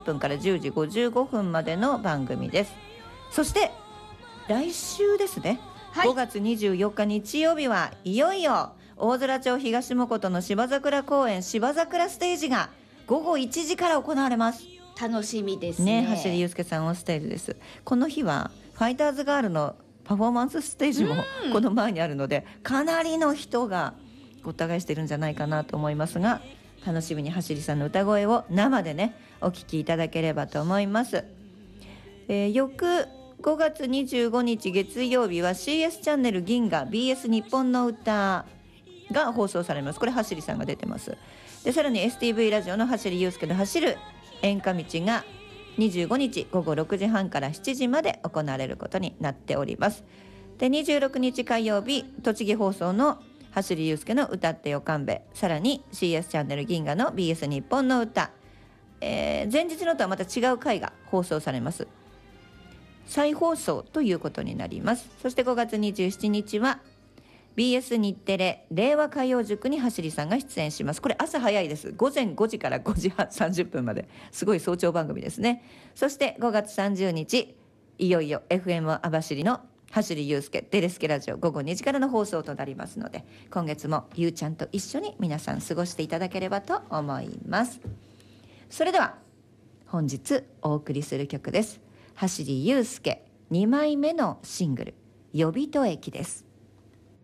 分から10時55分までの番組です。そして来週ですね、 はい、 5月24日日曜日はいよいよ大空町東誠の芝桜公園芝桜ステージが午後1時から行われます。 楽しみですね。 橋利祐介さんオンステージです。この日はファイターズガールのパフォーマンスステージもこの前にあるので、かなりの人がごった返してるんじゃないかなと思いますが、楽しみに橋利さんの歌声を生でねお聞きいただければと思います。翌5月25日月曜日は CS チャンネル銀河 BS 日本の歌が放送されます。これ橋利さんが出てます。でさらに STV ラジオの橋利祐介の走る演歌道が25日午後6時半から7時まで行われることになっております。で26日火曜日栃木放送の橋利祐介の歌ってよかんべ、さらに CS チャンネル銀河の BS 日本の歌、前日のとはまた違う回が放送されます。再放送ということになります。そして5月27日は BS 日テレ令和歌謡塾に橋利さんが出演します。これ朝早いです。午前5時から5時半30分まで、すごい早朝番組ですね。そして5月30日いよいよ FM 網走の橋利祐介デレスケラジオ午後2時からの放送となりますので、今月もゆうちゃんと一緒に皆さん過ごしていただければと思います。それでは本日お送りする曲です。橋利祐介2枚目のシングル「呼人駅」です。